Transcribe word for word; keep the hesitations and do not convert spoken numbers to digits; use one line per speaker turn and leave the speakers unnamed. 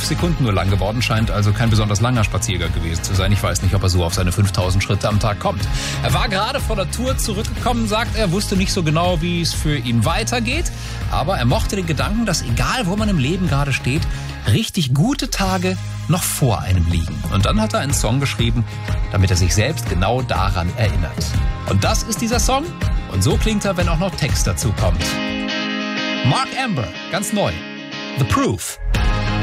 fünf Sekunden nur lang geworden, scheint also kein besonders langer Spaziergang gewesen zu sein. Ich weiß nicht, ob er so auf seine fünftausend Schritte am Tag kommt. Er war gerade von der Tour zurückgekommen, sagt er, wusste nicht so genau, wie es für ihn weitergeht. Aber er mochte den Gedanken, dass egal, wo man im Leben gerade steht, richtig gute Tage noch vor einem liegen. Und dann hat er einen Song geschrieben, damit er sich selbst genau daran erinnert. Und das ist dieser Song. Und so klingt er, wenn auch noch Text dazu kommt. Mark Amber, ganz neu. The Proof.